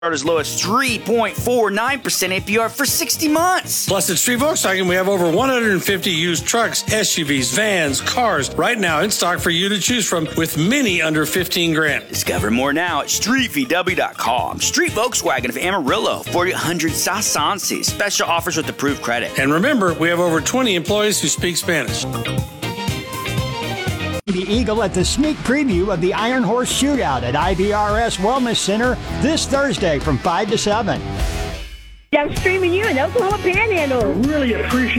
as low as 3.49% APR for 60 months. Plus, at Street Volkswagen, we have over 150 used trucks, SUVs, vans, cars right now in stock for you to choose from, with many under 15 grand. Discover more now at StreetVW.com. Street Volkswagen of Amarillo, 4800 South Sansi. Special offers with approved credit. And remember, we have over 20 employees who speak Spanish. The Eagle at the sneak preview of the Iron Horse Shootout at IVRS Wellness Center this Thursday from 5 to 7. I'm streaming you in Oklahoma Panhandle. Really appreciate